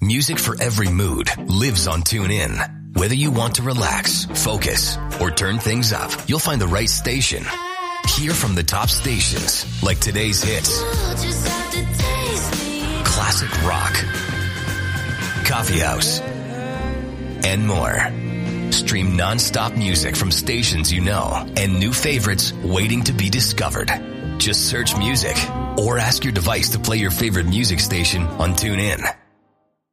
Music for every mood lives on TuneIn. Whether you want to relax, focus, or turn things up, you'll find the right station. Hear from the top stations like today's hits, classic rock, coffee house, and more. Stream non-stop music from stations you know and new favorites waiting to be discovered. Just search music or ask your device to play your favorite music station on TuneIn.